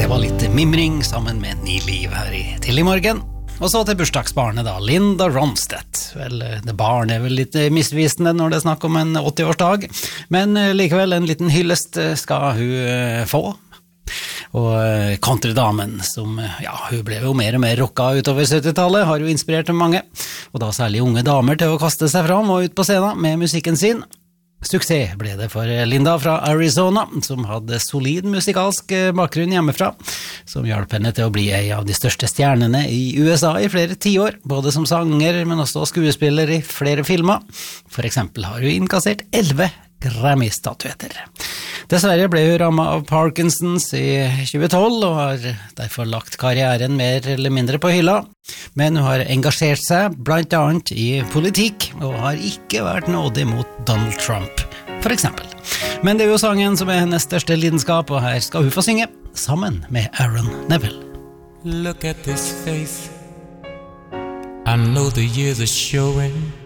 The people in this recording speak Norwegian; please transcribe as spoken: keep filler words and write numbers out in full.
Det var litt mimring sammen med Ni Liv her i Tidlig Morgen. Og så til bursdagsbarnet da, Linda Ronstadt. Vel, det barn er vel litt misvisende når det er snakk om en åtti-årsdag, men likevel en liten hyllest skal hun få. Og countrydamen som, ja, hun ble jo mer og mer rocka utover syttitallet, har jo inspirert mange, og da særlig unge damer til å kaste seg fram og ut på scenen med musikken sin. Suksess ble det for Linda fra Arizona, som hadde solid musikalsk bakgrunn hjemmefra, som hjalp henne til å bli en av de største stjernene i U S A i flere tiår, både som sanger, men også skuespiller i flere filmer. For eksempel har hun innkassert elleve Grammy-statuetter. Dessverre ble hun rammet av Parkinsons i tjue tolv, og har derfor lagt karrieren mer eller mindre på hylla. Men hun har engasjert seg blant annet i politikk, og har ikke vært nådig mot Donald Trump, for eksempel. Men det er jo sangen som er hennes største lidenskap, og her skal hun få synge sammen med Aaron Neville. Look at this face, I know the years are showing.